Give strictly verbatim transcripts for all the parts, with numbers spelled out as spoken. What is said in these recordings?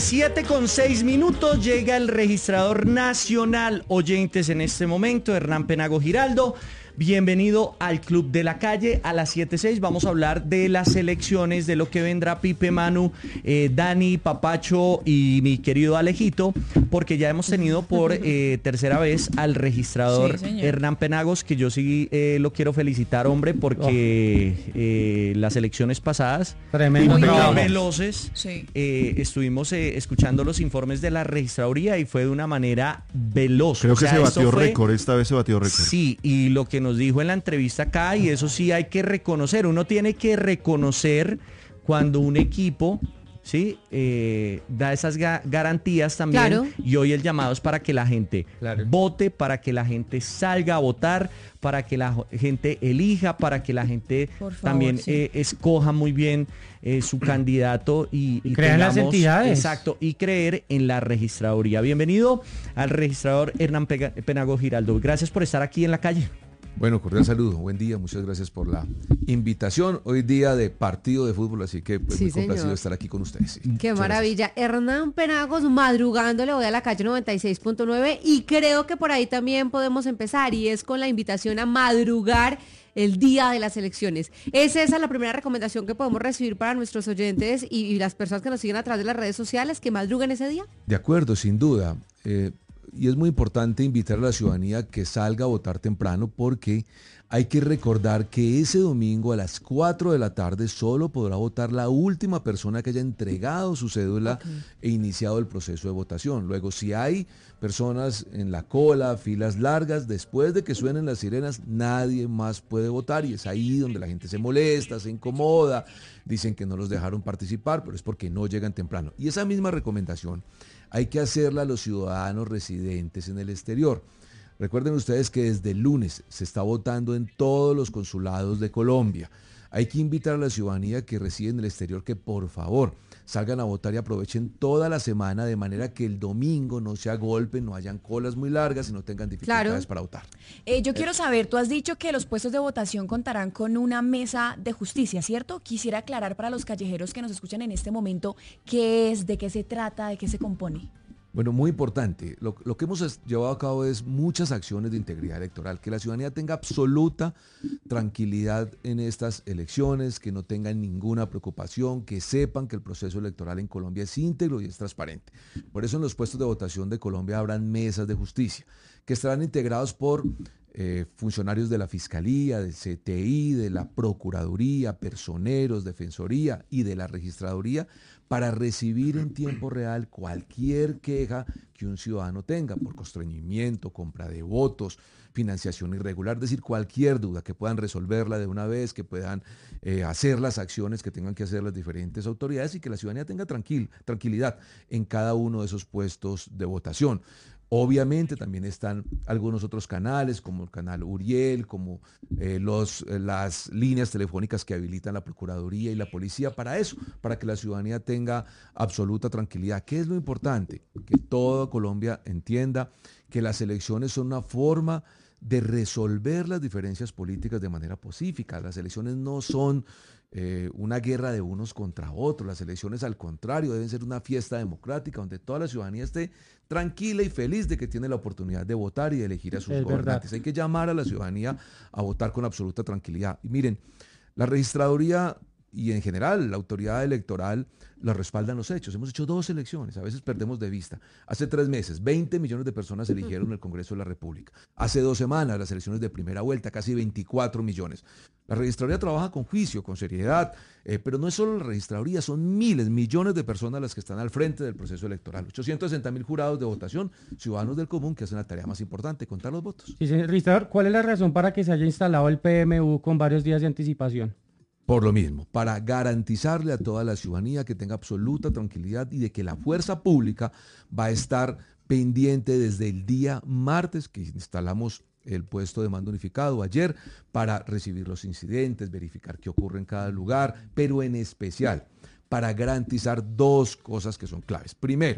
Siete con seis minutos, llega el registrador nacional. Oyentes en este momento, Hernán Penago Giraldo. Bienvenido al Club de la Calle. A las siete seis vamos a hablar de las elecciones, de lo que vendrá Pipe, Manu, eh, Dani, Papacho y mi querido Alejito, porque ya hemos tenido por eh, tercera vez al registrador sí, Hernán Penagos, que yo sí eh, lo quiero felicitar, hombre, porque oh. eh, las elecciones pasadas, tremendo, muy no. veloces, sí. eh, estuvimos eh, escuchando los informes de la registraduría y fue de una manera veloz. Creo o sea, que se batió fue, récord, esta vez se batió récord. Sí, y lo que nos dijo en la entrevista acá, y eso sí hay que reconocer, uno tiene que reconocer cuando un equipo, ¿sí? Eh, da esas ga- garantías también, claro. Y hoy el llamado es para que la gente claro. vote, para que la gente salga a votar, para que la gente elija, para que la gente favor, también sí. eh, escoja muy bien eh, su candidato y, y crean las entidades. Exacto, y creer en la registraduría. Bienvenido al registrador Hernán Penago Giraldo. Gracias por estar aquí en la calle. Bueno, cordial saludo, buen día, muchas gracias por la invitación. Hoy día de partido de fútbol, así que pues, sí, muy complacido señor. de estar aquí con ustedes. Sí. Qué Muchas maravilla. Gracias. Hernán Penagos madrugando, le voy a la calle noventa y seis punto nueve y creo que por ahí también podemos empezar y es con la invitación a madrugar el día de las elecciones. ¿Es esa la primera recomendación que podemos recibir para nuestros oyentes y, y las personas que nos siguen a través de las redes sociales, que madruguen ese día? De acuerdo, sin duda. Eh, Y es muy importante invitar a la ciudadanía que salga a votar temprano porque hay que recordar que ese domingo a las cuatro de la tarde solo podrá votar la última persona que haya entregado su cédula okay. e iniciado el proceso de votación. Luego, si hay personas en la cola, filas largas, después de que suenen las sirenas, nadie más puede votar y es ahí donde la gente se molesta, se incomoda, dicen que no los dejaron participar, pero es porque no llegan temprano. Y esa misma recomendación hay que hacerla a los ciudadanos residentes en el exterior. Recuerden ustedes que desde el lunes se está votando en todos los consulados de Colombia. Hay que invitar a la ciudadanía que reside en el exterior que por favor salgan a votar y aprovechen toda la semana de manera que el domingo no se agolpen, no hayan colas muy largas y no tengan dificultades claro. para votar. Eh, yo quiero saber, tú has dicho que los puestos de votación contarán con una mesa de justicia, ¿cierto? Quisiera aclarar para los callejeros que nos escuchan en este momento qué es, de qué se trata, de qué se compone. Bueno, muy importante. Lo, lo que hemos llevado a cabo es muchas acciones de integridad electoral, que la ciudadanía tenga absoluta tranquilidad en estas elecciones, que no tengan ninguna preocupación, que sepan que el proceso electoral en Colombia es íntegro y es transparente. Por eso en los puestos de votación de Colombia habrán mesas de justicia, que estarán integrados por eh, funcionarios de la Fiscalía, del C T I, de la Procuraduría, personeros, Defensoría y de la Registraduría, para recibir en tiempo real cualquier queja que un ciudadano tenga por constreñimiento, compra de votos, financiación irregular, es decir, cualquier duda que puedan resolverla de una vez, que puedan eh, hacer las acciones que tengan que hacer las diferentes autoridades y que la ciudadanía tenga tranquil, tranquilidad en cada uno de esos puestos de votación. Obviamente también están algunos otros canales, como el canal Uriel, como eh, los, eh, las líneas telefónicas que habilitan la Procuraduría y la Policía para eso, para que la ciudadanía tenga absoluta tranquilidad. ¿Qué es lo importante? Que toda Colombia entienda que las elecciones son una forma de resolver las diferencias políticas de manera pacífica. Las elecciones no son eh, una guerra de unos contra otros. Las elecciones, al contrario, deben ser una fiesta democrática donde toda la ciudadanía esté tranquila y feliz de que tiene la oportunidad de votar y de elegir a sus es gobernantes. Verdad. Hay que llamar a la ciudadanía a votar con absoluta tranquilidad. Y miren, la registraduría y en general la autoridad electoral la respaldan los hechos. Hemos hecho dos elecciones, a veces perdemos de vista. Hace tres meses, veinte millones de personas eligieron el Congreso de la República. Hace dos semanas, las elecciones de primera vuelta, casi veinticuatro millones. La registraduría trabaja con juicio, con seriedad, eh, pero no es solo la registraduría, son miles, millones de personas las que están al frente del proceso electoral. ochocientos sesenta mil jurados de votación, ciudadanos del común que hacen la tarea más importante, contar los votos. Sí, señor registrador, ¿cuál es la razón para que se haya instalado el P M U con varios días de anticipación? Por lo mismo, para garantizarle a toda la ciudadanía que tenga absoluta tranquilidad y de que la fuerza pública va a estar pendiente desde el día martes que instalamos el puesto de mando unificado ayer para recibir los incidentes, verificar qué ocurre en cada lugar, pero en especial para garantizar dos cosas que son claves. Primero,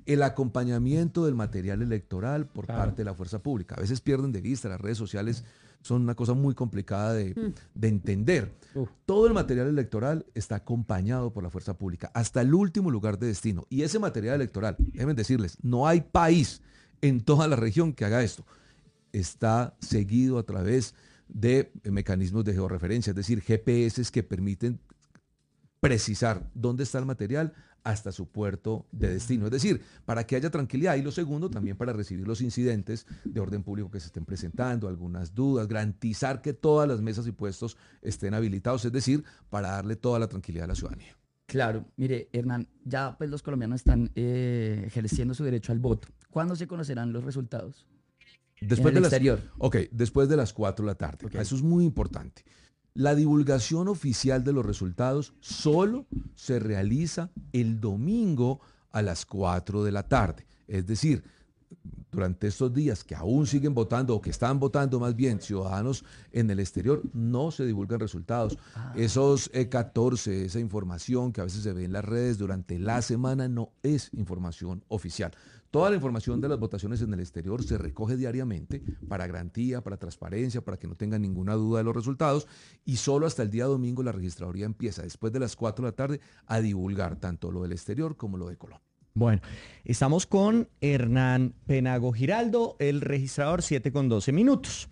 El acompañamiento del material electoral por Claro. parte de la fuerza pública. A veces pierden de vista, las redes sociales son una cosa muy complicada de, de entender. Uf. Todo el material electoral está acompañado por la fuerza pública, hasta el último lugar de destino. Y ese material electoral, déjenme decirles, no hay país en toda la región que haga esto. Está seguido a través de mecanismos de georreferencia, es decir, G P S que permiten precisar dónde está el material hasta su puerto de destino. Es decir, para que haya tranquilidad. Y lo segundo, también para recibir los incidentes de orden público que se estén presentando, algunas dudas, garantizar que todas las mesas y puestos estén habilitados, es decir, para darle toda la tranquilidad a la ciudadanía. Claro, mire, Hernán, ya pues los colombianos están eh, ejerciendo su derecho al voto. ¿Cuándo se conocerán los resultados? Después En de el las, exterior. Ok, después de las cuatro de la tarde. Ok. Eso es muy importante. La divulgación oficial de los resultados solo se realiza el domingo a las cuatro de la tarde. Es decir, durante estos días que aún siguen votando o que están votando más bien ciudadanos en el exterior, no se divulgan resultados. Ah. Esos E catorce, esa información que a veces se ve en las redes durante la semana no es información oficial. Toda la información de las votaciones en el exterior se recoge diariamente para garantía, para transparencia, para que no tengan ninguna duda de los resultados y solo hasta el día domingo la registraduría empieza después de las cuatro de la tarde a divulgar tanto lo del exterior como lo de Colombia. Bueno, estamos con Hernán Penago Giraldo, el registrador, siete con doce minutos.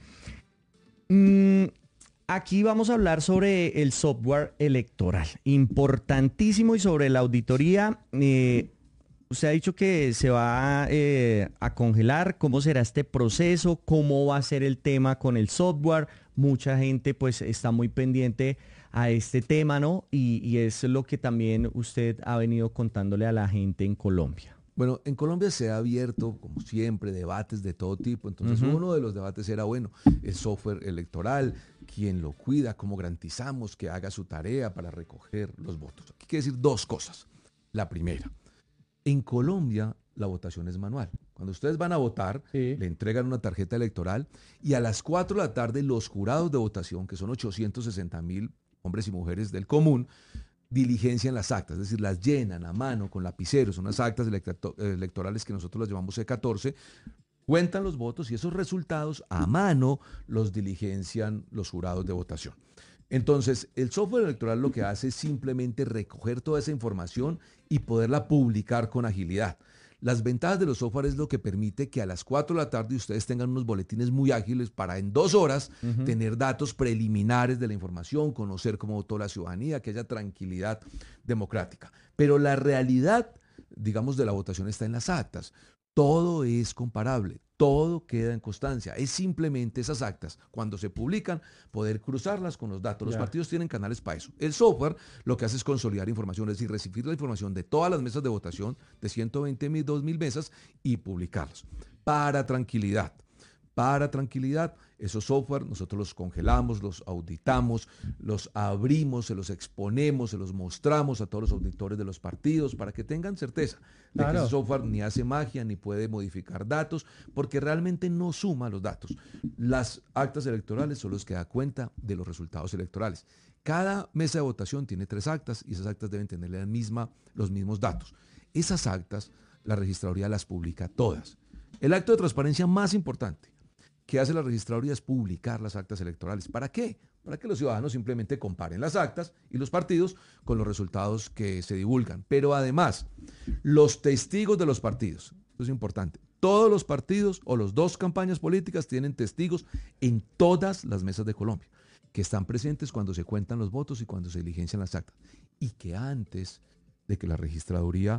Mm, aquí vamos a hablar sobre el software electoral, importantísimo, y sobre la auditoría. Eh, usted ha dicho que se va eh, a congelar. ¿Cómo será este proceso? ¿Cómo va a ser el tema con el software? Mucha gente pues está muy pendiente a este tema, ¿no? Y, y es lo que también usted ha venido contándole a la gente en Colombia. Bueno, en Colombia se ha abierto, como siempre, debates de todo tipo. Entonces, Ujú. uno de los debates era, bueno, el software electoral, quién lo cuida, cómo garantizamos que haga su tarea para recoger los votos. Aquí hay que decir dos cosas. La primera, en Colombia la votación es manual. Cuando ustedes van a votar, Sí. le entregan una tarjeta electoral y a las cuatro de la tarde los jurados de votación, que son ochocientos sesenta mil hombres y mujeres del común, diligencian las actas, es decir, las llenan a mano con lapiceros, son unas actas electo- electorales que nosotros las llamamos E catorce, cuentan los votos y esos resultados a mano los diligencian los jurados de votación. Entonces, el software electoral lo que hace es simplemente recoger toda esa información y poderla publicar con agilidad. Las ventajas de los software es lo que permite que a las cuatro de la tarde ustedes tengan unos boletines muy ágiles para en dos horas uh-huh. tener datos preliminares de la información, conocer cómo votó la ciudadanía, que haya tranquilidad democrática. Pero la realidad, digamos, de la votación está en las actas. Todo es comparable, todo queda en constancia. Es simplemente esas actas, cuando se publican, poder cruzarlas con los datos. Los Ya. partidos tienen canales para eso. El software lo que hace es consolidar información, es decir, recibir la información de todas las mesas de votación, de ciento veinte mil, dos mil mesas, y publicarlos. Para tranquilidad. Para tranquilidad, esos software nosotros los congelamos, los auditamos, los abrimos, se los exponemos, se los mostramos a todos los auditores de los partidos para que tengan certeza de Claro. que ese software ni hace magia ni puede modificar datos porque realmente no suma los datos. Las actas electorales son los que da cuenta de los resultados electorales. Cada mesa de votación tiene tres actas y esas actas deben tener la misma, los mismos datos. Esas actas la registraduría las publica todas. El acto de transparencia más importante que hace la registraduría es publicar las actas electorales. ¿Para qué? Para que los ciudadanos simplemente comparen las actas y los partidos con los resultados que se divulgan. Pero además, los testigos de los partidos, eso es importante, todos los partidos o las dos campañas políticas tienen testigos en todas las mesas de Colombia, que están presentes cuando se cuentan los votos y cuando se diligencian las actas. Y que antes de que la registraduría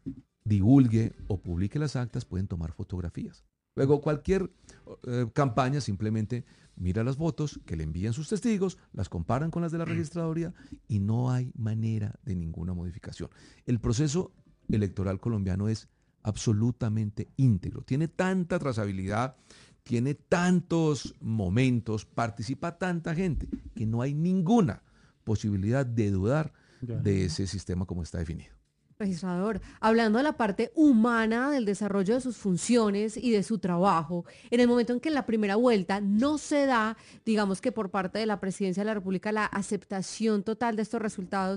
divulgue o publique las actas, pueden tomar fotografías. Luego cualquier eh, campaña simplemente mira las fotos que le envían sus testigos, las comparan con las de la registraduría y no hay manera de ninguna modificación. El proceso electoral colombiano es absolutamente íntegro, tiene tanta trazabilidad, tiene tantos momentos, participa tanta gente que no hay ninguna posibilidad de dudar Ya. de ese sistema como está definido. Registrador, hablando de la parte humana del desarrollo de sus funciones y de su trabajo, en el momento en que en la primera vuelta no se da, digamos que por parte de la Presidencia de la República, la aceptación total de estos resultados,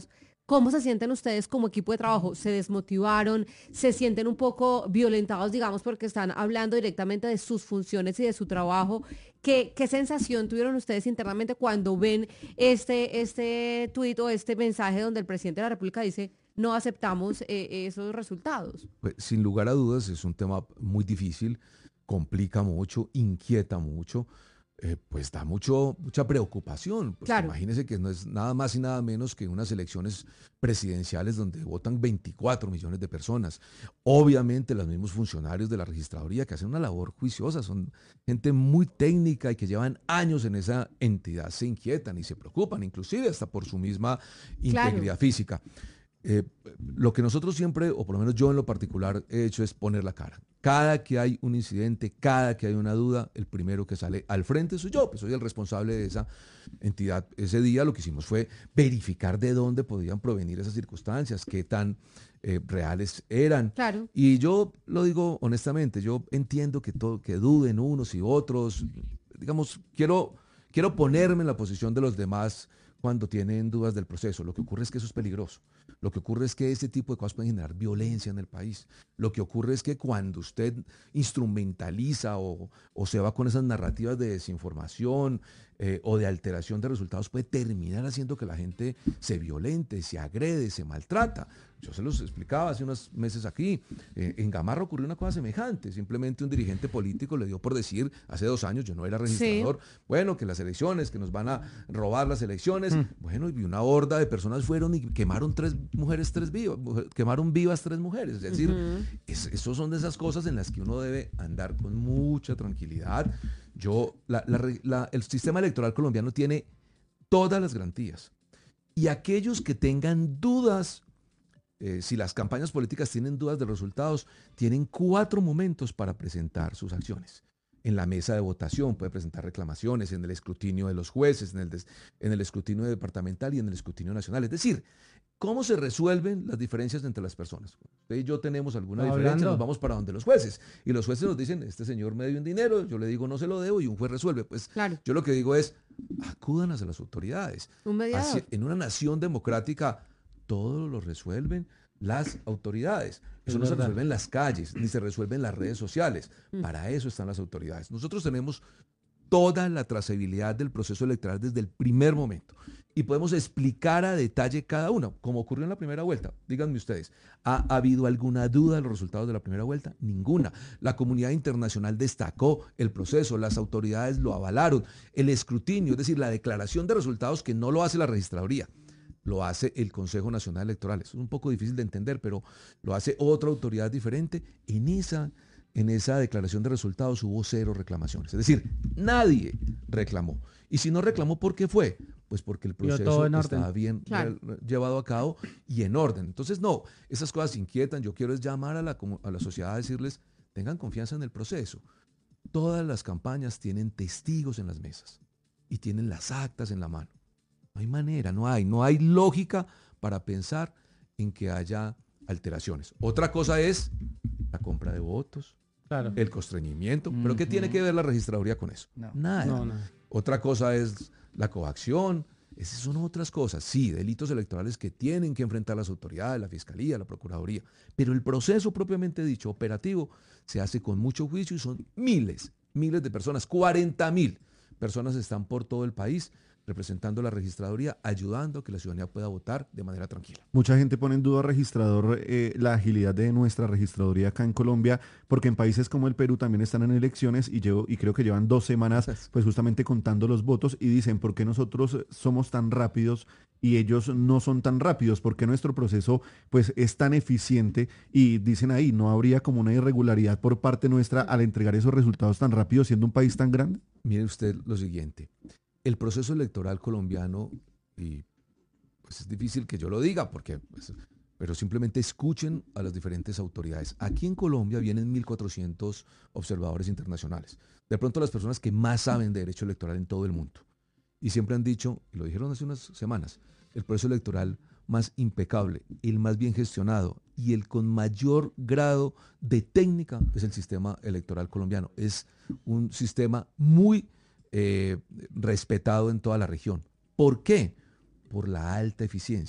¿Cómo se sienten ustedes como equipo de trabajo? ¿Se desmotivaron? ¿Se sienten un poco violentados, digamos, porque están hablando directamente de sus funciones y de su trabajo? ¿Qué, qué sensación tuvieron ustedes internamente cuando ven este, este tuit o este mensaje donde el presidente de la República dice no aceptamos eh, esos resultados? Pues, sin lugar a dudas, es un tema muy difícil, complica mucho, inquieta mucho. Eh, pues da mucho, mucha preocupación. Pues claro. Imagínense que no es nada más y nada menos que unas elecciones presidenciales donde votan veinticuatro millones de personas. Obviamente los mismos funcionarios de la registraduría que hacen una labor juiciosa, son gente muy técnica y que llevan años en esa entidad, se inquietan y se preocupan, inclusive hasta por su misma integridad Claro. física. Eh, lo que nosotros siempre, o por lo menos yo en lo particular, he hecho es poner la cara. Cada que hay un incidente, cada que hay una duda, el primero que sale al frente soy yo, pues soy el responsable de esa entidad. Ese día lo que hicimos fue verificar de dónde podían provenir esas circunstancias, qué tan eh, reales eran. Claro. Y yo lo digo honestamente, yo entiendo que, todo, que duden unos y otros. Digamos, quiero, quiero ponerme en la posición de los demás cuando tienen dudas del proceso. Lo que ocurre es que eso es peligroso. Lo que ocurre es que ese tipo de cosas pueden generar violencia en el país. Lo que ocurre es que cuando usted instrumentaliza o, o se va con esas narrativas de desinformación eh, o de alteración de resultados, puede terminar haciendo que la gente se violente, se agrede, se maltrata. Yo se los explicaba hace unos meses aquí. Eh, en Gamarra ocurrió una cosa semejante. Simplemente un dirigente político le dio por decir, hace dos años, yo no era registrador, sí. bueno, que las elecciones, que nos van a robar las elecciones. Mm. Bueno, y una horda de personas fueron y quemaron tres mujeres, tres vivas, quemaron vivas tres mujeres. Es decir, uh-huh. es, esos son de esas cosas en las que uno debe andar con mucha tranquilidad. Yo, la, la, la, el sistema electoral colombiano tiene todas las garantías. Y aquellos que tengan dudas, Eh, si las campañas políticas tienen dudas de los resultados, tienen cuatro momentos para presentar sus acciones. En la mesa de votación puede presentar reclamaciones, en el escrutinio de los jueces, en el, des, en el escrutinio departamental y en el escrutinio nacional. Es decir, ¿cómo se resuelven las diferencias entre las personas? Usted y yo tenemos alguna Hablando. diferencia, nos vamos para donde los jueces. Y los jueces nos dicen, este señor me dio un dinero, yo le digo no se lo debo y un juez resuelve. Pues claro. Yo lo que digo es, acudan hacia las autoridades. Un mediador. Así, en una nación democrática, todo lo resuelven las autoridades. Eso no se resuelve en las calles, ni se resuelve en las redes sociales. Para eso están las autoridades. Nosotros tenemos toda la trazabilidad del proceso electoral desde el primer momento y podemos explicar a detalle cada uno, como ocurrió en la primera vuelta. Díganme ustedes, ¿ha habido alguna duda de los resultados de la primera vuelta? Ninguna. La comunidad internacional destacó el proceso, las autoridades lo avalaron, el escrutinio, es decir, la declaración de resultados que no lo hace la registraduría, lo hace el Consejo Nacional Electoral. Eso es un poco difícil de entender, pero lo hace otra autoridad diferente. En esa, en esa declaración de resultados hubo cero reclamaciones. Es decir, nadie reclamó. Y si no reclamó, ¿por qué fue? Pues porque el proceso estaba bien claro. llevado a cabo y en orden. Entonces, no, esas cosas inquietan. Yo quiero es llamar a la, a la sociedad a decirles, tengan confianza en el proceso. Todas las campañas tienen testigos en las mesas y tienen las actas en la mano. No hay manera, no hay, no hay lógica para pensar en que haya alteraciones. Otra cosa es la compra de votos, claro. el constreñimiento. Mm-hmm. ¿Pero qué tiene que ver la registraduría con eso? No. Nada. No, no. Otra cosa es la coacción. Esas son otras cosas. Sí, delitos electorales que tienen que enfrentar las autoridades, la fiscalía, la procuraduría. Pero el proceso propiamente dicho, operativo, se hace con mucho juicio y son miles, miles de personas. cuarenta mil personas están por todo el país representando la registraduría, ayudando a que la ciudadanía pueda votar de manera tranquila. Mucha gente pone en duda, registrador, eh, la agilidad de nuestra registraduría acá en Colombia, porque en países como el Perú también están en elecciones y, llevo, y creo que llevan dos semanas pues justamente contando los votos y dicen, ¿por qué nosotros somos tan rápidos y ellos no son tan rápidos? ¿Por qué nuestro proceso pues es tan eficiente? Y dicen ahí, ¿no habría como una irregularidad por parte nuestra al entregar esos resultados tan rápidos siendo un país tan grande? Mire usted lo siguiente. El proceso electoral colombiano, y pues es difícil que yo lo diga, porque, pues, pero simplemente escuchen a las diferentes autoridades. Aquí en Colombia vienen mil cuatrocientos observadores internacionales. De pronto las personas que más saben de derecho electoral en todo el mundo. Y siempre han dicho, y lo dijeron hace unas semanas, el proceso electoral más impecable, el más bien gestionado y el con mayor grado de técnica es el sistema electoral colombiano. Es un sistema muy Eh, respetado en toda la región. ¿Por qué? Por la alta eficiencia,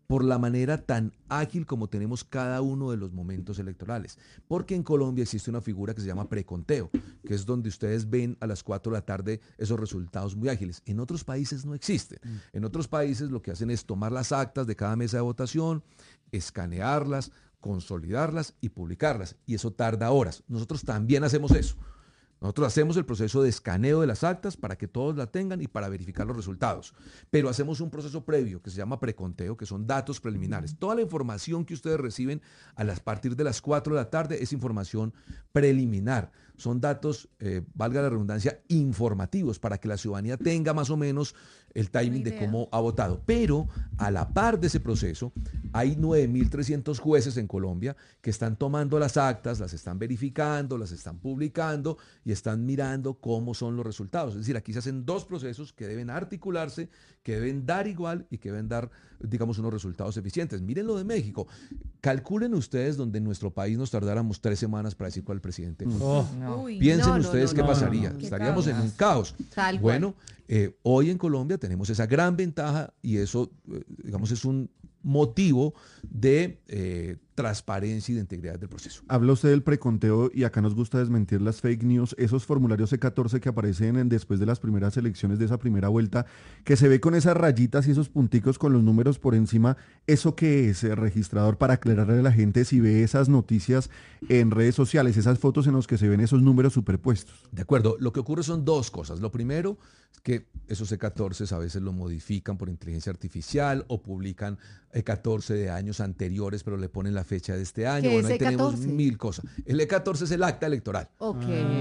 por la manera tan ágil como tenemos cada uno de los momentos electorales. Porque en Colombia existe una figura que se llama preconteo, que es donde ustedes ven a las cuatro de la tarde esos resultados muy ágiles. En otros países no existe. Mm. En otros países lo que hacen es tomar las actas de cada mesa de votación, escanearlas, consolidarlas y publicarlas. Y eso tarda horas. Nosotros también hacemos eso. Nosotros hacemos el proceso de escaneo de las actas para que todos la tengan y para verificar los resultados. Pero hacemos un proceso previo que se llama preconteo, que son datos preliminares. Toda la información que ustedes reciben a las, partir de las cuatro de la tarde es información preliminar. Son datos, eh, valga la redundancia, informativos para que la ciudadanía tenga más o menos el timing de cómo ha votado. Pero a la par de ese proceso, hay nueve mil trescientos jueces en Colombia que están tomando las actas, las están verificando, las están publicando y están mirando cómo son los resultados. Es decir, aquí se hacen dos procesos que deben articularse, que deben dar igual y que deben dar, digamos, unos resultados eficientes. Miren lo de México. Calculen ustedes donde en nuestro país nos tardáramos tres semanas para decir cuál es el presidente. Oh. No. Piensen no, no, ustedes no, qué no, pasaría. no, no. Estaríamos Qué en un caos. Tal bueno, eh, hoy en Colombia tenemos esa gran ventaja y eso, eh, digamos, es un motivo de eh, transparencia y de integridad del proceso. Habla usted del preconteo y acá nos gusta desmentir las fake news, esos formularios C catorce que aparecen en, después de las primeras elecciones de esa primera vuelta, que se ve con esas rayitas y esos punticos con los números por encima. ¿Eso qué es, eh, registrador, para aclararle a la gente si ve esas noticias en redes sociales, esas fotos en las que se ven esos números superpuestos? De acuerdo, lo que ocurre son dos cosas. Lo primero es que esos C catorce a veces lo modifican por inteligencia artificial o publican E catorce de años anteriores, pero le ponen la fecha de este año. ¿Qué Bueno, es ahí tenemos E catorce? mil cosas. El E catorce es el acta electoral. Ok.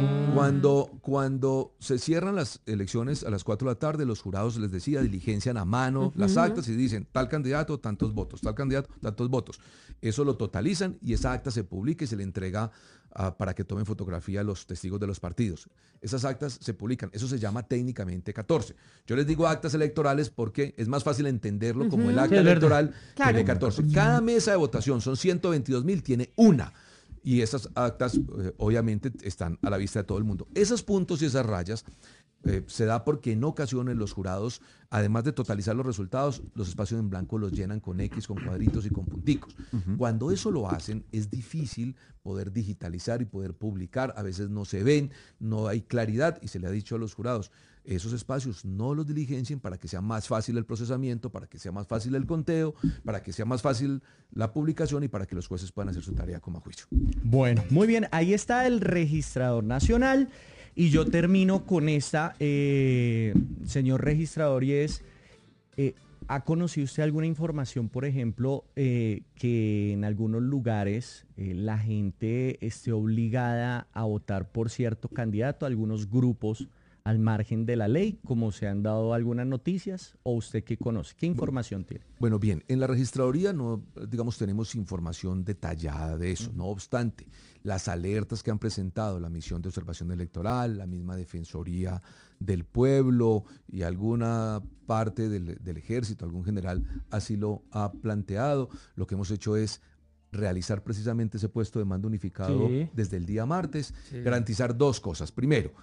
Cuando, cuando se cierran las elecciones a las cuatro de la tarde, los jurados, les decía, diligencian a mano uh-huh. las actas y dicen tal candidato, tantos votos, tal candidato, tantos votos. Eso lo totalizan y esa acta se publica y se le entrega uh, para que tomen fotografía a los testigos de los partidos. Esas actas se publican. Eso se llama técnicamente E catorce. Yo les digo actas electorales porque es más fácil entenderlo uh-huh. como el acta sí, electoral claro. que el E catorce. Cada mesa de votación, son ciento veintidós mil, tiene una. Y esas actas, eh, obviamente, están a la vista de todo el mundo. Esos puntos y esas rayas eh, se da porque en ocasiones los jurados, además de totalizar los resultados, los espacios en blanco los llenan con X, con cuadritos y con punticos. Uh-huh. Cuando eso lo hacen, es difícil poder digitalizar y poder publicar. A veces no se ven, no hay claridad y se le ha dicho a los jurados, esos espacios no los diligencien para que sea más fácil el procesamiento, para que sea más fácil el conteo, para que sea más fácil la publicación y para que los jueces puedan hacer su tarea como a juicio. Bueno, muy bien, ahí está el registrador nacional y yo termino con esta, eh, señor registrador, y es, eh, ¿ha conocido usted alguna información, por ejemplo, eh, que en algunos lugares eh, la gente esté obligada a votar por cierto candidato, algunos grupos al margen de la ley, como se han dado algunas noticias, o usted qué conoce? ¿Qué información tiene? Bueno, bien, en la registraduría no, digamos, tenemos información detallada de eso. No obstante, las alertas que han presentado la misión de observación electoral, la misma Defensoría del Pueblo y alguna parte del, del Ejército, algún general así lo ha planteado. Lo que hemos hecho es realizar precisamente ese puesto de mando unificado sí. desde el día martes, sí. garantizar dos cosas. Primero,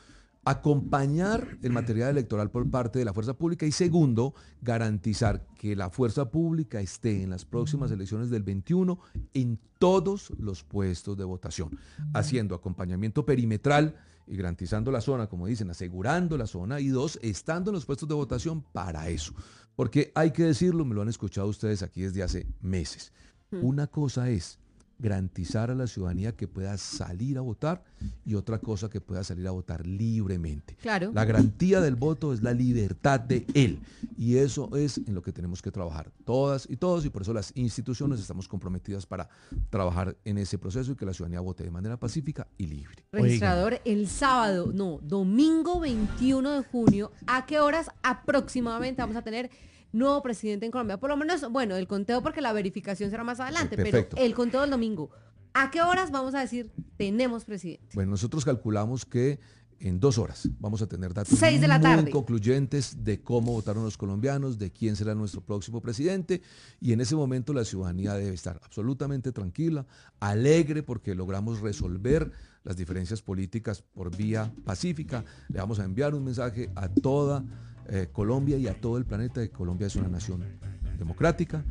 acompañar el material electoral por parte de la fuerza pública y segundo, garantizar que la fuerza pública esté en las próximas elecciones del veintiuno en todos los puestos de votación, haciendo acompañamiento perimetral y garantizando la zona, como dicen, asegurando la zona, y dos, estando en los puestos de votación para eso. Porque hay que decirlo, me lo han escuchado ustedes aquí desde hace meses. Una cosa es garantizar a la ciudadanía que pueda salir a votar y otra cosa que pueda salir a votar libremente. Claro. La garantía del voto es la libertad de él y eso es en lo que tenemos que trabajar todas y todos, y por eso las instituciones estamos comprometidas para trabajar en ese proceso y que la ciudadanía vote de manera pacífica y libre. Registrador, Oiga. el sábado, no, domingo veintiuno de junio, ¿a qué horas aproximadamente vamos a tener nuevo presidente en Colombia? Por lo menos, bueno, el conteo, porque la verificación será más adelante, Perfecto. pero el conteo del domingo, ¿a qué horas vamos a decir tenemos presidente? Bueno, nosotros calculamos que en dos horas vamos a tener datos Seis de la tarde. muy concluyentes de cómo votaron los colombianos, de quién será nuestro próximo presidente, y en ese momento la ciudadanía debe estar absolutamente tranquila, alegre, porque logramos resolver las diferencias políticas por vía pacífica. Le vamos a enviar un mensaje a toda Eh, Colombia y a todo el planeta, que Colombia es una nación democrática,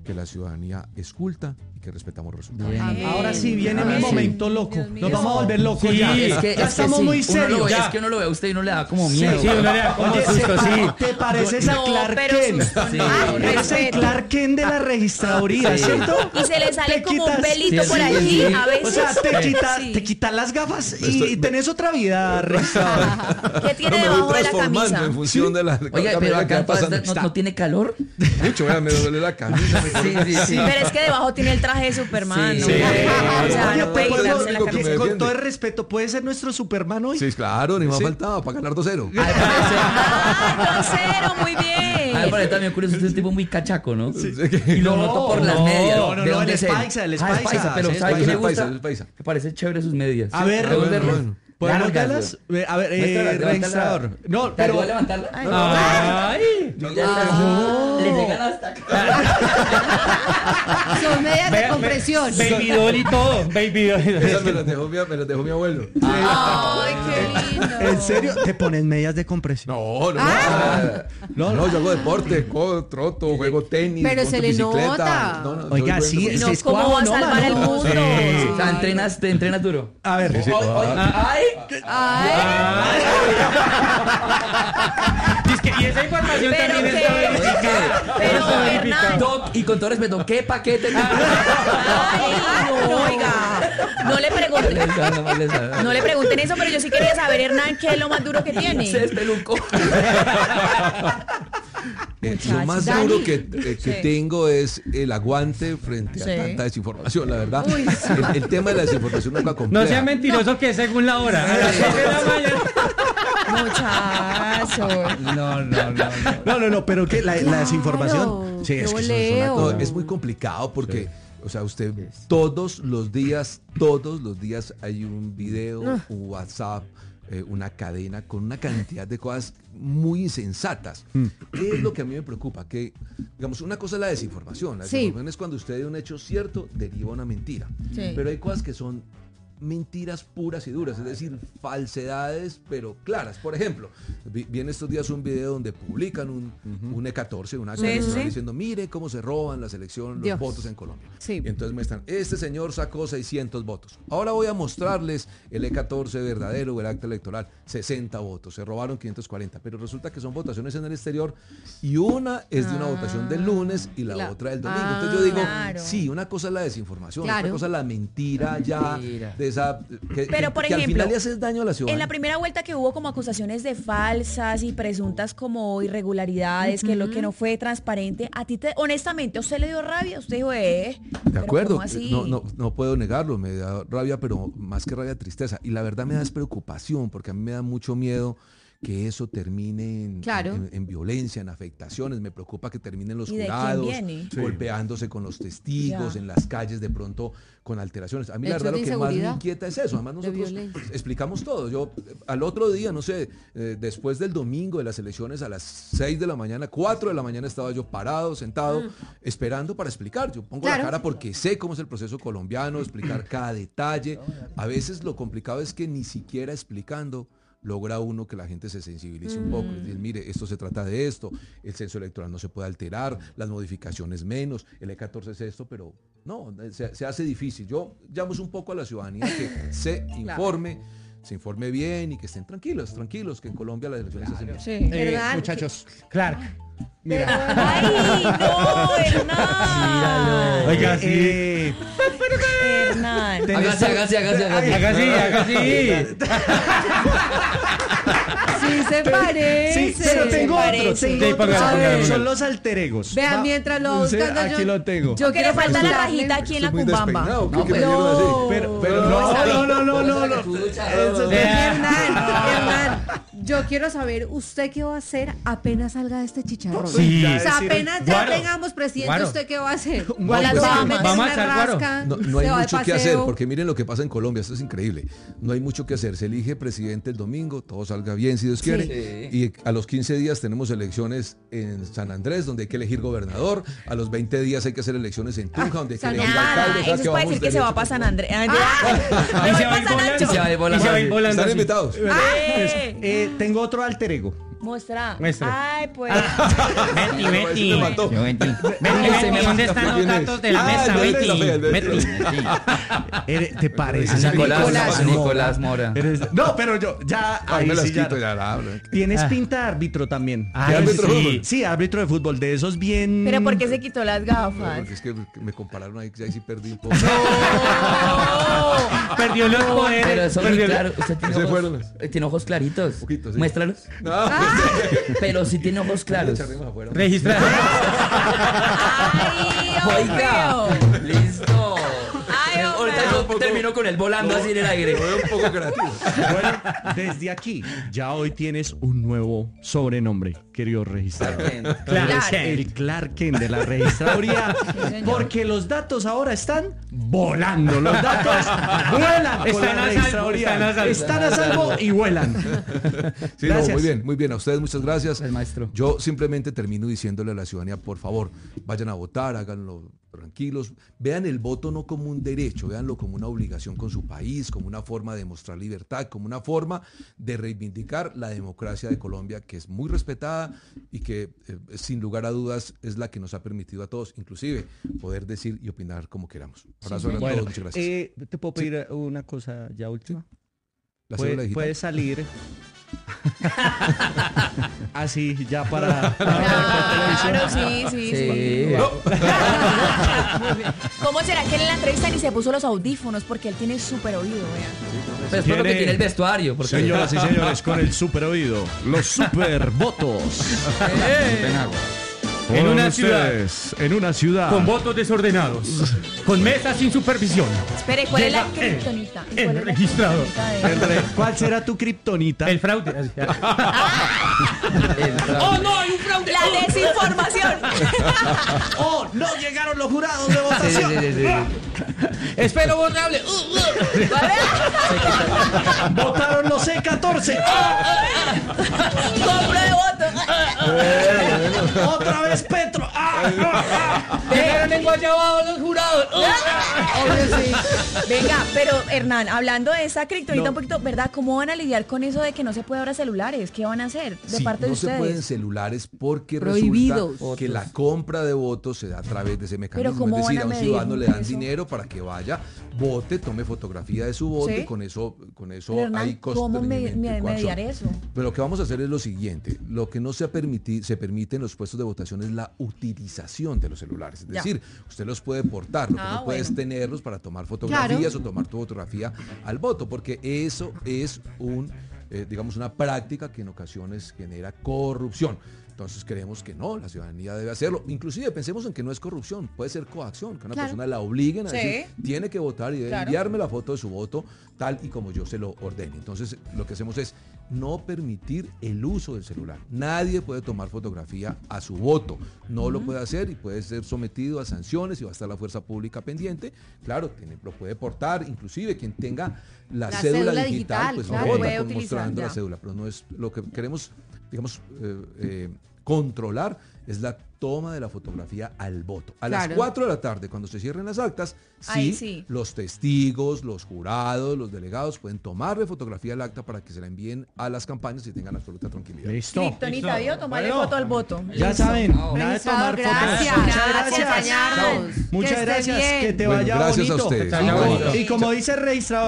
que la ciudadanía es culta y que respetamos resultados. Bien. Ahora sí viene Ahora mi sí. momento loco. Dios mío. Nos vamos a volver locos Sí, ya. es ya que- es que estamos sí, muy uno lo serios. ve- ya. Es que uno lo ve a usted y uno le da como Sí, miedo. Sí, uno le da como Oye, susto, se- sí. ¿te pareces a No, Clark pero Kent? susto Sí. no, Eres el respeto. Clark Kent de la registraduría, Sí. ¿cierto? Y se le sale Te como un quitas- pelito Sí, por sí, allí sí. a veces. O sea, te quitas Sí. te quitas las gafas y, Estoy- y tenés otra vida registradora. ¿Qué tiene Pero me debajo voy de la transformando camisa? en función de la... Oiga, cada pero medida que acá va pasando. no, no tiene calor. Mucho, vea, me duele la camisa. me Sí, sí, sí. Pero es que debajo tiene el traje de Superman. Sí. ¿no? Sí. O sea, Oye, no puede pues, quitarse la lo que me camisa. con defiende. todo el respeto, ¿puede ser nuestro Superman hoy? Sí, claro, ni más Sí. faltaba para ganar dos cero. Al parecer, Ah, dos cero, muy bien. al parecer también curioso, usted es un tipo muy cachaco, ¿no? Sí. Y lo noto por las no, medias. no, no, ¿De no, dónde él es él? paisa, él es Ah, paisa, pero sí, es ¿sabe qué paisa, le es gusta? paisa, es paisa. Me parece chévere sus medias. A ver, ¿Podemos bueno, verlas? bueno. ¿podemos Largas, verlas? Eh, A ver, eh, Muéstrala, levántala. registrador. No, ¿Te ayuda a pero... levantarla? Ay. Ya está. Le llegan hasta acá. Son medias de Vea, compresión. Baby doll y todo. Baby Esas doll. me las dejó mi, me las dejó mi abuelo. Ay, qué lindo. ¿En serio? ¿Te pones medias de compresión? No, no, Ah. no. No, yo hago deporte, cojo, troto, juego tenis, Pero monto se le bicicleta. nota. No, no, Oiga, soy sí, bueno. es- No, es ¿cómo va a cuajonoma, salvar el ¿no? mundo? Sí. O sea, entrenas, te entrenas duro. A ver, Oye, oye, ay. Ay, Dice que- y esa información Pero también qué- está verificada. pero, Está Hernán. verificada. Doc, y con todo respeto, ¿qué paquete? Ay, no, oiga. No le pregunten. No le pregunten eso, pero yo sí quería saber, Hernán, qué es lo más duro que tiene. Se despelucó. Eh, lo Muchachos. más Dani. duro que, eh, que Sí. tengo es el aguante frente a Sí. tanta desinformación, la verdad. El, el tema de la desinformación nunca No compleja. sea mentiroso que es según la hora. A las siete de la mañana. Muchachos. No, no, no. no. no, no, no, pero que la, la desinformación. Claro, Sí, qué es que eso es voleo. una cosa. No, es muy complicado porque, o sea, usted todos los días, todos los días hay un video, un WhatsApp, eh, una cadena con una cantidad de cosas muy insensatas. ¿Qué es lo que a mí me preocupa? Que, digamos, una cosa es la desinformación. La Sí. desinformación es cuando usted de un hecho cierto deriva una mentira. Sí. Pero hay cosas que son mentiras puras y duras, es decir, falsedades pero claras. Por ejemplo, vi, vi en estos días un video donde publican un, un E catorce, una Sí, electoral, sí. diciendo, mire cómo se roban las elecciones, Dios. los votos en Colombia. Sí. Y entonces muestran, este señor sacó seiscientos votos. Ahora voy a mostrarles el E catorce verdadero o el acta electoral, sesenta votos, se robaron quinientos cuarenta, pero resulta que son votaciones en el exterior y una es de una Ah, votación del lunes y la claro. otra del domingo. Entonces yo digo, Claro. sí, una cosa es la desinformación, Claro. otra cosa es la mentira ya Mentira. de esa que, Pero, que- por que al ejemplo, final le haces daño a la ciudad. En la primera vuelta que hubo como acusaciones de falsas y presuntas como irregularidades, que lo que no fue transparente, a ti te, honestamente, ¿a usted le dio rabia? Usted dijo, eh, De pero acuerdo, ¿cómo así? no, no, no puedo negarlo, me da rabia, pero más que rabia, tristeza. Y la verdad me da es preocupación, porque a mí me da mucho miedo que eso termine en, Claro. en- en violencia, en afectaciones. Me preocupa que terminen los ¿Y de quién jurados viene? Sí. golpeándose con los testigos, Ya. en las calles de pronto con alteraciones. A mí la Hechos verdad de lo que más me inseguridad. inquieta es eso. Además De nosotros violencia. explicamos todo. Yo eh, al otro día, no sé, eh, después del domingo de las elecciones a las seis de la mañana, cuatro de la mañana estaba yo parado, sentado, esperando para explicar. Yo pongo Claro. la cara porque sé cómo es el proceso colombiano, explicar cada detalle. A veces lo complicado es que ni siquiera explicando logra uno que la gente se sensibilice un poco. Es decir, mire, esto se trata de esto, el censo electoral no se puede alterar, las modificaciones menos, el E catorce es esto, pero no, se, se hace difícil. Yo llamo un poco a la ciudadanía que se informe, se informe bien y que estén tranquilos, tranquilos, que en Colombia las elecciones se hacen bien. Sí. Eh, ¿Verdad? muchachos, Clark. ¡Ay, no, Hernán! Oiga, sí. eh, Hernán. tenés- Hágase, hágase, hágase, hágase. Haga así, haga así. Sí se parece. sí, pero tengo otro, parece. tengo Sí, otro. ponga, A ponga, ver, ponga. son los alter egos. Vean, Va- mientras lo Sí, buscando aquí yo- lo tengo. Yo Que le falta la preguntarle- rajita aquí en la Estoy muy cumbamba. despeinado, ¿qué No, que me pero- dieron así? Pero, pero no, no, no, no, no, no. Eso- Hernán, Hernán, yo quiero saber, ¿usted qué va a hacer apenas salga de este chicharrón? Sí. O sea, apenas ya Guaro, tengamos presidente, guaro. ¿usted qué va a hacer? Guaro, ¿Las pues, va a vamos meter a una echar guaro. rasca? No, no hay ¿Se va de mucho que paseo? hacer, porque miren lo que pasa en Colombia, esto es increíble. No hay mucho que hacer. Se elige presidente el domingo, todo salga bien si Dios quiere. Sí. Y a los quince días tenemos elecciones en San Andrés, donde hay que elegir gobernador. A los veinte días hay que hacer elecciones en Tunja, donde hay que San elegir Nada, alcalde. O sea, eso que puede vamos decir que se va derecho. para San Andrés. Ah, Y me se voy va a ir para San volando. Ancho. Y se va a ir volando. Y se va a ir volando Están así. invitados. Eh, tengo otro alter ego. Muestra. Muestra. Ay, pues. Betty, No, Betty. ese me mató. Yo, Betty. Betty, ¿dónde están los ¿Quién es? datos de la Ah, mesa, el Betty, Betty? el Betty. Betty. Eres- ¿Te pareces A a Nicolás, Nicolás a Mora? Nicolás Mora. Eres- No, pero yo ya Ay, ahí me las sí ya- quito, ya la hablo. Tienes Ah. pinta de árbitro también. Ay, árbitro de sí. fútbol? Sí, árbitro de fútbol, de esos bien. Pero ¿por qué se quitó las gafas? Porque es que me compararon ahí, que ahí sí perdí un poco. Perdió los poderes. Pero eso muy perdió- claro. Usted tiene Se ojos, fueron. eh, tiene ojos claritos. Poquito, sí. Muéstralos. No, Pero sí tiene ojos claros. echaremos afuera. Registrado. ¡Ay, Oiga. hombre! Listo. Ay, hombre. Ahorita yo termino con él volando así en el aire. Lo veo un poco creativo. Bueno, desde aquí, ya hoy tienes un nuevo sobrenombre, querido registrador. Claro. Eres el Clark Kent de la registraduría, señor. porque los datos ahora están volando. Los datos vuelan con Están la a salvo, registraduría. están a salvo. Están a salvo y vuelan. Sí, no, Gracias. muy bien, muy bien. A ustedes muchas gracias. El maestro. Yo simplemente termino diciéndole a la ciudadanía, por favor, vayan a votar, háganlo tranquilos. Vean el voto no como un derecho, véanlo como una obligación con su país, como una forma de mostrar libertad, como una forma de reivindicar la democracia de Colombia, que es muy respetada y que eh, sin lugar a dudas es la que nos ha permitido a todos, inclusive, poder decir y opinar como queramos. Abrazo a todos, Bueno, muchas gracias. eh, ¿te puedo pedir una cosa ya última? La Puede- cédula digital. Puedes salir así ya para, para Claro, sí, sí, sí. Sí. ¿Cómo será que él en la entrevista ni se puso los audífonos? Porque él tiene súper oído, vean. Pues por lo que Tiene- tiene el vestuario. Porque... Señoras y señores, con el super oído, los super votos. En una Con ciudad. ustedes, en una ciudad. Con votos desordenados. Con mesas sin supervisión. Espere, ¿cuál es la Llega el- kriptonita? ¿Y el cuál es la registrador. kriptonita de él? ¿Cuál será tu kriptonita? El fraude. Así. ¡Oh, no! ¡Hay un fraude! ¡La desinformación! ¡Oh, no llegaron los jurados de Sí, sí, votación! sí, sí, sí. Espero borrable. Uh, uh. ¿Vale? ¡Votaron los C catorce! ¡Compra de votos! ¡Otra vez Petro! ¡Ah, ah, ah! Llegaron en Guayabao los jurados. Uh. Obvio, sí. Venga, pero Hernán, hablando de esa kriptonita No. un poquito, ¿verdad? ¿Cómo van a lidiar con eso de que no se puede ahora celulares? ¿Qué van a hacer de Sí, parte de no se pueden ustedes? celulares porque Prohibidos. resulta que la compra de votos se da a través de ese mecanismo. ¿cómo Es decir, van a a un medir ciudadano le dan eso? dinero para que vaya, vote, tome fotografía de su voto ¿Sí? y con eso, con eso Pero, Hernán, hay costos. ¿cómo de me- seguimiento y me- coacción. mediar eso? Pero lo que vamos a hacer es lo siguiente, lo que no se, ha permiti- se permite en los puestos de votación es la utilización de los celulares. Es Ya. decir, usted los puede portar, lo que Ah, no puede es bueno. tenerlos para tomar fotografías o tomar tu fotografía al voto, porque eso es un, eh, digamos, una práctica que en ocasiones genera corrupción. Entonces creemos que no, la ciudadanía debe hacerlo. Inclusive pensemos en que no es corrupción, puede ser coacción, que a una Claro. persona la obliguen a Sí. decir, tiene que votar y debe Claro. enviarme la foto de su voto tal y como yo se lo ordene. Entonces lo que hacemos es no permitir el uso del celular. Nadie puede tomar fotografía a su voto. No lo puede hacer y puede ser sometido a sanciones y va a estar la fuerza pública pendiente. Claro, tiene- lo puede portar, inclusive quien tenga la, La cédula, cédula digital, digital, pues claro. no vota Puede con- utilizar, mostrando la ya. cédula, pero no es lo que queremos, digamos, eh, eh, controlar es la toma de la fotografía al voto. A las Claro. cuatro de la tarde, cuando se cierren las actas, Ahí sí, sí. los testigos, los jurados, los delegados pueden tomarle fotografía al acta para que se la envíen a las campañas y tengan absoluta tranquilidad. Listo. Kriptonita, ¿vio? Tomarle Bueno. foto al voto. Ya Listo. saben, nada de Registrador, tomar fotos. gracias. Muchas Gracias por gracias. acompañarnos. Muchas Que esté gracias. bien. Que te Bueno, vaya gracias a bonito. ustedes. Que te vaya Y como- bonito. Y como dice el registrador,